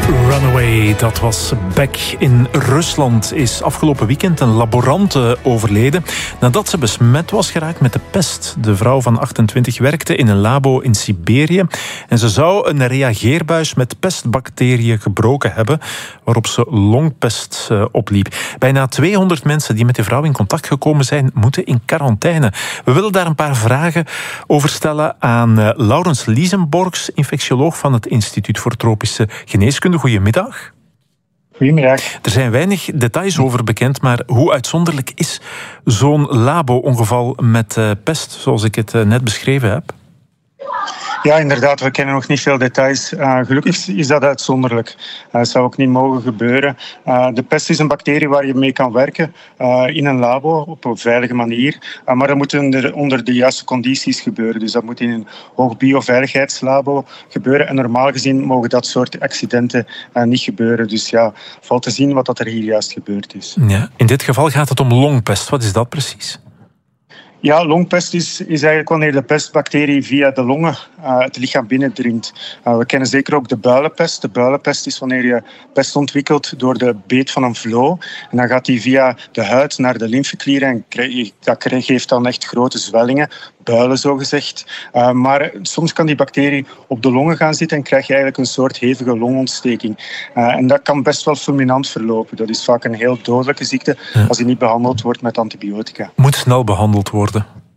Runaway, dat was Beck. In Rusland is afgelopen weekend een laborante overleden nadat ze besmet was geraakt met de pest. De vrouw van 28 werkte in een labo in Siberië en ze zou een reageerbuis met pestbacteriën gebroken hebben, waarop ze longpest opliep. Bijna 200 mensen die met de vrouw in contact gekomen zijn, moeten in quarantaine. We willen daar een paar vragen over stellen aan Laurens Liesenborgs, infectioloog van het Instituut voor Tropische Geneeskunde. Goedemiddag. Goedemiddag. Er zijn weinig details over bekend, maar hoe uitzonderlijk is zo'n labo-ongeval met pest, zoals ik het net beschreven heb? Ja, inderdaad, we kennen nog niet veel details. Gelukkig is dat uitzonderlijk. Dat zou ook niet mogen gebeuren. De pest is een bacterie waar je mee kan werken in een labo op een veilige manier. Maar dat moet onder de juiste condities gebeuren. Dus dat moet in een hoog bioveiligheidslabo gebeuren. En normaal gezien mogen dat soort accidenten niet gebeuren. Dus ja, valt te zien wat er hier juist gebeurd is. Ja, in dit geval gaat het om longpest. Wat is dat precies? Ja, longpest is eigenlijk wanneer de pestbacterie via de longen het lichaam binnendringt. We kennen zeker ook de builenpest. De builenpest is wanneer je pest ontwikkelt door de beet van een vloo. En dan gaat die via de huid naar de lymfeklieren en dat geeft dan echt grote zwellingen, builen zogezegd. Maar soms kan die bacterie op de longen gaan zitten en krijg je eigenlijk een soort hevige longontsteking. En dat kan best wel fulminant verlopen. Dat is vaak een heel dodelijke ziekte als die niet behandeld wordt met antibiotica. Moet snel behandeld worden.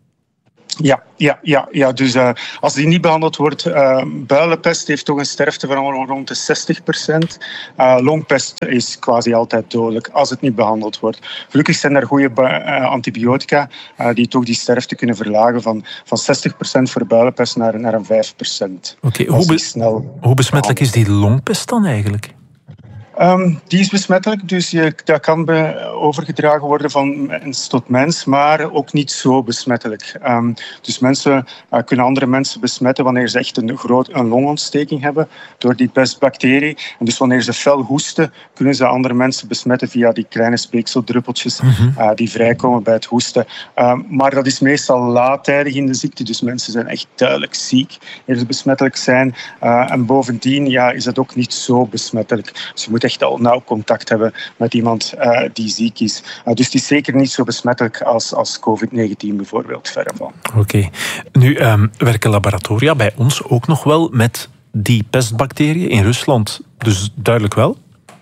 Ja. Dus als die niet behandeld wordt, builenpest heeft toch een sterfte van rond de 60%. Longpest is quasi altijd dodelijk als het niet behandeld wordt. Gelukkig zijn er goede antibiotica die toch die sterfte kunnen verlagen van 60% voor builenpest naar een 5%. Oké, hoe besmettelijk is die longpest dan eigenlijk? Die is besmettelijk, dus dat kan overgedragen worden van mens tot mens, maar ook niet zo besmettelijk. Dus mensen kunnen andere mensen besmetten wanneer ze echt een longontsteking hebben door die pestbacterie. En dus wanneer ze fel hoesten, kunnen ze andere mensen besmetten via die kleine speekseldruppeltjes die vrijkomen bij het hoesten. Maar dat is meestal laattijdig in de ziekte, dus mensen zijn echt duidelijk ziek wanneer ze besmettelijk zijn. En bovendien is het ook niet zo besmettelijk. Dus je moet echt al nauw contact hebben met iemand die ziek is. Dus het is zeker niet zo besmettelijk als COVID-19 bijvoorbeeld, verre van. Oké. Nu werken laboratoria bij ons ook nog wel met die pestbacteriën in Rusland. Dus duidelijk wel?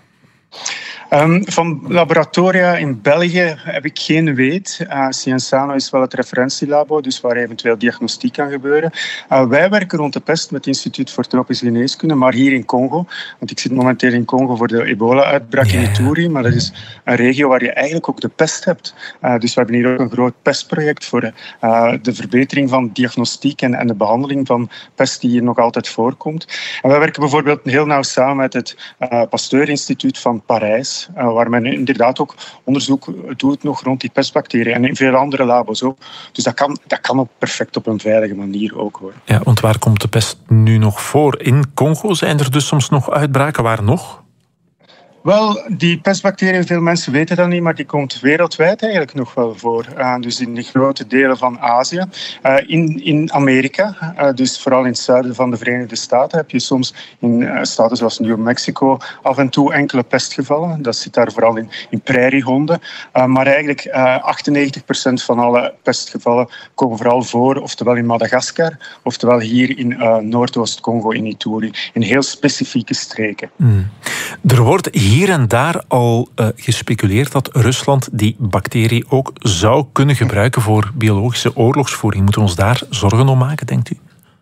Van laboratoria in België heb ik geen weet. Sciensano is wel het referentielabo, dus waar eventueel diagnostiek kan gebeuren. Wij werken rond de pest met het Instituut voor Tropische Geneeskunde, maar hier in Congo. Want ik zit momenteel in Congo voor de ebola-uitbraak in Ituri, maar dat is een regio waar je eigenlijk ook de pest hebt. Dus we hebben hier ook een groot pestproject voor de verbetering van diagnostiek en de behandeling van pest die hier nog altijd voorkomt. En wij werken bijvoorbeeld heel nauw samen met het Pasteur-instituut van Parijs, waar men inderdaad ook onderzoek doet nog rond die pestbacteriën en in veel andere labo's ook. Dus dat kan ook perfect op een veilige manier ook, hoor. Ja, want waar komt de pest nu nog voor? In Congo zijn er dus soms nog uitbraken. Waar nog? Wel, die pestbacteriën, veel mensen weten dat niet, maar die komt wereldwijd eigenlijk nog wel voor. Dus in de grote delen van Azië. In Amerika, dus vooral in het zuiden van de Verenigde Staten, heb je soms in staten zoals New Mexico af en toe enkele pestgevallen. Dat zit daar vooral in prairiehonden. Maar eigenlijk 98% van alle pestgevallen komen vooral voor, oftewel in Madagaskar, oftewel hier in Noordoost-Congo, in Ituri, in heel specifieke streken. Er wordt hier en daar al gespeculeerd dat Rusland die bacterie ook zou kunnen gebruiken voor biologische oorlogsvoering. Moeten we ons daar zorgen om maken, denkt u?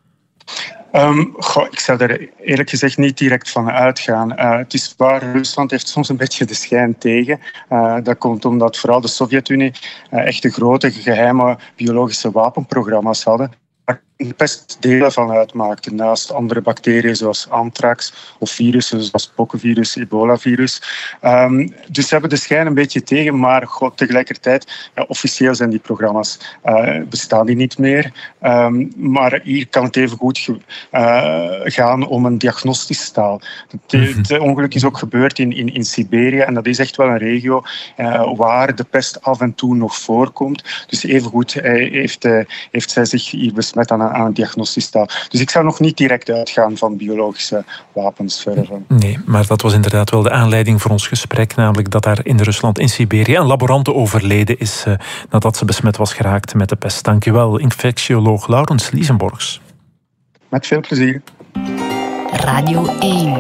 Ik zou daar eerlijk gezegd niet direct van uitgaan. Het is waar, Rusland heeft soms een beetje de schijn tegen. Dat komt omdat vooral de Sovjet-Unie echt de grote geheime biologische wapenprogramma's hadden. De pest delen van uitmaakte, naast andere bacteriën zoals anthrax of virussen zoals pokkenvirus, ebola-virus. Dus ze hebben de schijn een beetje tegen, maar tegelijkertijd, officieel zijn die programma's, bestaan die niet meer. Maar hier kan het even goed gaan om een diagnostische taal. Het ongeluk is ook gebeurd in Siberië en dat is echt wel een regio waar de pest af en toe nog voorkomt. Dus evengoed heeft zij zich hier besmet aan aan het diagnostisch stadium. Dus ik zou nog niet direct uitgaan van biologische wapens verder. Nee, maar dat was inderdaad wel de aanleiding voor ons gesprek, namelijk dat daar in Rusland, in Siberië, een laborante overleden is nadat ze besmet was geraakt met de pest. Dankjewel, infectioloog Laurens Liesenborgs. Met veel plezier. Radio 1.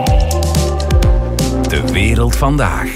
De wereld vandaag.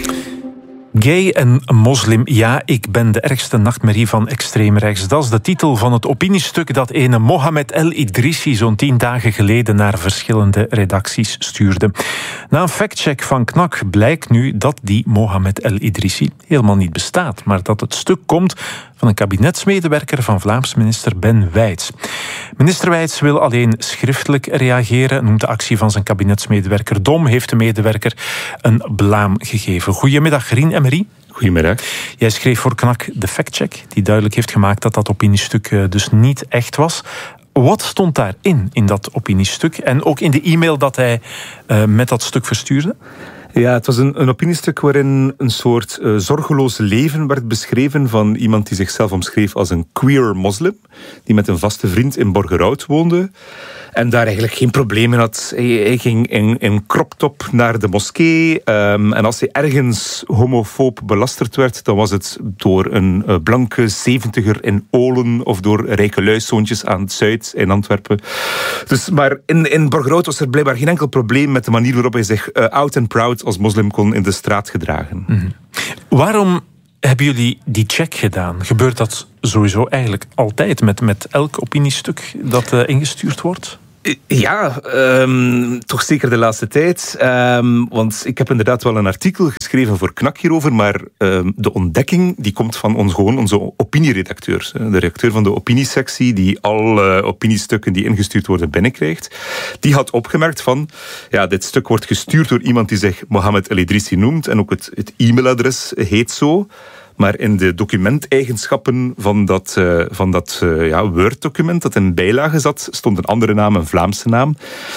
Gay en moslim, ja, ik ben de ergste nachtmerrie van extreemrechts. Dat is de titel van het opiniestuk dat ene Mohamed El Idrissi zo'n 10 dagen geleden naar verschillende redacties stuurde. Na een factcheck van KNAK blijkt nu dat die Mohamed El Idrissi helemaal niet bestaat, maar dat het stuk komt van een kabinetsmedewerker van Vlaams minister Ben Weits. Minister Weits wil alleen schriftelijk reageren, noemt de actie van zijn kabinetsmedewerker dom, heeft de medewerker een blaam gegeven. Goedemiddag, Rien Emery. Goedemiddag. Jij schreef voor KNAK de factcheck, die duidelijk heeft gemaakt dat dat opiniestuk dus niet echt was. Wat stond daarin, in dat opiniestuk? En ook in de e-mail dat hij met dat stuk verstuurde? Ja, het was een opiniestuk waarin een soort zorgeloos leven werd beschreven van iemand die zichzelf omschreef als een queer moslim, die met een vaste vriend in Borgerhout woonde en daar eigenlijk geen probleem in had. Hij ging in crop top naar de moskee en als hij ergens homofoob belasterd werd, dan was het door een blanke 70er in Olen of door rijke luiszoontjes aan het Zuid in Antwerpen. Dus, maar in Borgerhout was er blijkbaar geen enkel probleem met de manier waarop hij zich out and proud als moslim kon in de straat gedragen. Mm-hmm. Waarom hebben jullie die check gedaan? Gebeurt dat sowieso eigenlijk altijd met elk opiniestuk dat ingestuurd wordt? Ja, toch zeker de laatste tijd. Want ik heb inderdaad wel een artikel geschreven voor KNAK hierover, maar de ontdekking die komt van onze opinieredacteurs. De redacteur van de opiniesectie, die alle opiniestukken die ingestuurd worden binnenkrijgt, die had opgemerkt van, ja, dit stuk wordt gestuurd door iemand die zich Mohamed El Idrissi noemt en ook het e-mailadres heet zo. Maar in de documenteigenschappen van dat Word-document dat in bijlage zat, stond een andere naam, een Vlaamse naam.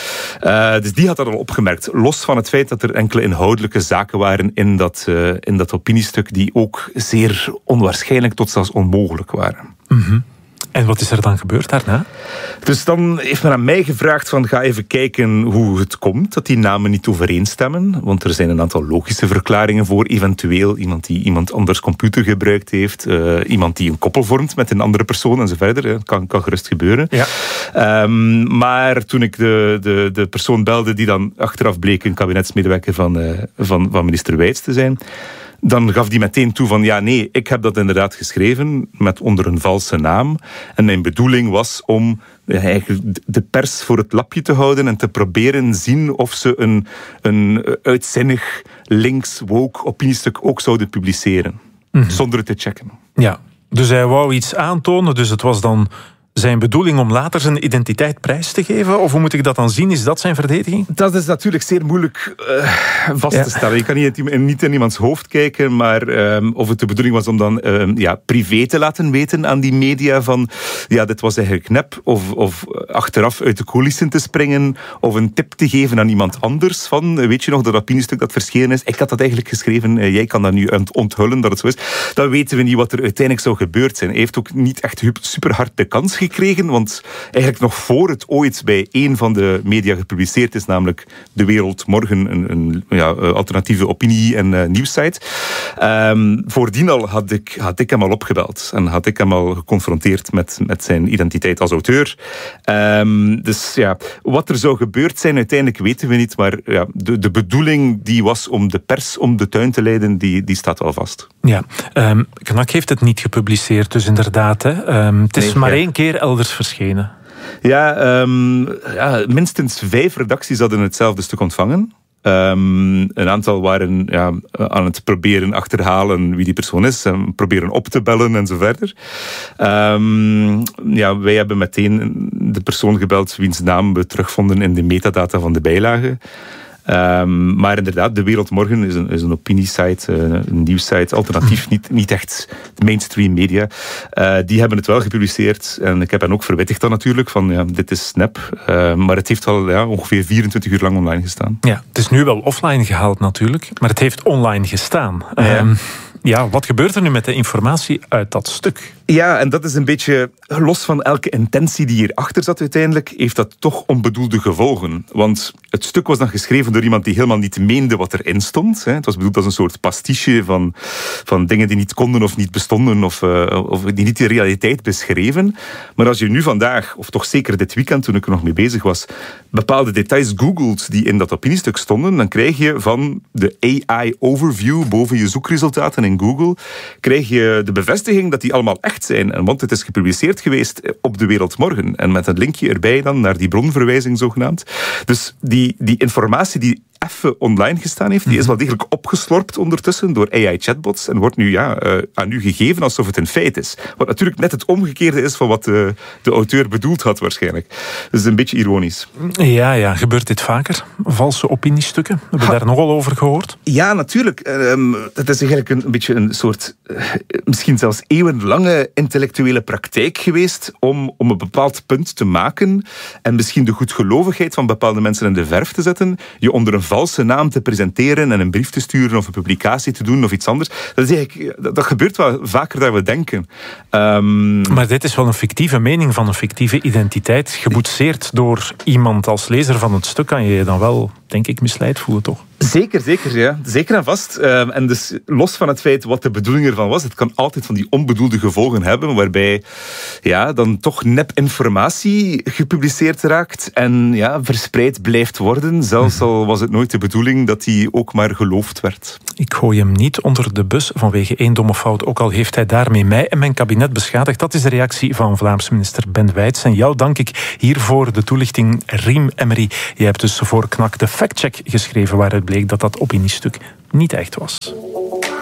Dus die had dat al opgemerkt. Los van het feit dat er enkele inhoudelijke zaken waren in dat opiniestuk die ook zeer onwaarschijnlijk tot zelfs onmogelijk waren. Mm-hmm. En wat is er dan gebeurd daarna? Dus dan heeft men aan mij gevraagd van ga even kijken hoe het komt dat die namen niet overeenstemmen. Want er zijn een aantal logische verklaringen voor. Eventueel iemand die iemand anders computer gebruikt heeft. Iemand die een koppel vormt met een andere persoon en zo verder. Kan gerust gebeuren. Ja. Maar toen ik de persoon belde die dan achteraf bleek een kabinetsmedewerker van minister Weits te zijn, dan gaf die meteen toe van ja, nee, ik heb dat inderdaad geschreven met onder een valse naam. En mijn bedoeling was om eigenlijk de pers voor het lapje te houden en te proberen zien of ze een uitzinnig links woke opiniestuk ook zouden publiceren. Mm-hmm. Zonder het te checken. Ja, dus hij wou iets aantonen, dus het was dan zijn bedoeling om later zijn identiteit prijs te geven? Of hoe moet ik dat dan zien? Is dat zijn verdediging? Dat is natuurlijk zeer moeilijk vast te stellen. Je kan niet in iemands hoofd kijken, maar of het de bedoeling was om dan privé te laten weten aan die media van ja, dit was eigenlijk nep, of achteraf uit de coulissen te springen, of een tip te geven aan iemand anders van, weet je nog, dat opiniestuk dat verschenen is, ik had dat eigenlijk geschreven, jij kan dat nu onthullen dat het zo is. Dan weten we niet wat er uiteindelijk zou gebeurd zijn. Hij heeft ook niet echt super hard de kans gekregen, want eigenlijk nog voor het ooit bij één van de media gepubliceerd is, namelijk De Wereld Morgen, een alternatieve opinie- en nieuwssite. Voordien al had ik hem al opgebeld en had ik hem al geconfronteerd met zijn identiteit als auteur. Dus ja, wat er zou gebeurd zijn, uiteindelijk weten we niet, maar ja, de bedoeling die was om de pers om de tuin te leiden, die staat wel vast. Ja, KNAK heeft het niet gepubliceerd, dus inderdaad. Hè. Het is maar één keer elders verschenen. Ja, minstens 5 redacties hadden hetzelfde stuk ontvangen. Een aantal waren aan het proberen achterhalen wie die persoon is en proberen op te bellen en zo verder. Wij hebben meteen de persoon gebeld wiens naam we terugvonden in de metadata van de bijlage. Maar inderdaad, De Wereld Morgen is een opiniesite, een nieuwssite, alternatief, niet echt mainstream media. Die hebben het wel gepubliceerd en ik heb hen ook verwittigd dan natuurlijk van dit is snap. Maar het heeft al ongeveer 24 uur lang online gestaan. Ja, het is nu wel offline gehaald natuurlijk, maar het heeft online gestaan. Wat gebeurt er nu met de informatie uit dat stuk? Ja, en dat is een beetje, los van elke intentie die hierachter zat uiteindelijk, heeft dat toch onbedoelde gevolgen. Want het stuk was dan geschreven door iemand die helemaal niet meende wat erin stond. Het was bedoeld als een soort pastiche van dingen die niet konden of niet bestonden of die niet de realiteit beschreven. Maar als je nu vandaag, of toch zeker dit weekend toen ik er nog mee bezig was, bepaalde details googelt die in dat opiniestuk stonden, dan krijg je van de AI-overview boven je zoekresultaten in Google, krijg je de bevestiging dat die allemaal echt zijn. En want het is gepubliceerd geweest op De Wereld Morgen. En met een linkje erbij dan naar die bronverwijzing zogenaamd. Dus die informatie die even online gestaan heeft, die is wel degelijk opgeslorpt ondertussen door AI-chatbots en wordt nu aan u gegeven alsof het een feit is. Wat natuurlijk net het omgekeerde is van wat de auteur bedoeld had waarschijnlijk. Dus een beetje ironisch. Ja, gebeurt dit vaker? Valse opiniestukken? Hebben we daar nogal over gehoord? Ja, natuurlijk. Dat is eigenlijk een beetje een soort, misschien zelfs eeuwenlange intellectuele praktijk geweest om een bepaald punt te maken en misschien de goedgelovigheid van bepaalde mensen in de verf te zetten, je onder een valse naam te presenteren en een brief te sturen of een publicatie te doen of iets anders. Dat gebeurt wel vaker dan we denken. Maar dit is wel een fictieve mening van een fictieve identiteit. Geboetseerd door iemand als lezer van het stuk kan je je dan wel, denk ik, misleid voelen, toch? Zeker, ja. Zeker en vast. En dus los van het feit wat de bedoeling ervan was, het kan altijd van die onbedoelde gevolgen hebben, waarbij dan toch nep-informatie gepubliceerd raakt en verspreid blijft worden, zelfs al was het nooit de bedoeling dat die ook maar geloofd werd. Ik gooi hem niet onder de bus vanwege één domme fout, ook al heeft hij daarmee mij en mijn kabinet beschadigd. Dat is de reactie van Vlaams minister Ben Wijts. En jou dank ik hiervoor de toelichting, Riem Emery. Jij hebt dus voor KNAK de factcheck geschreven waaruit bleek dat opiniestuk niet echt was.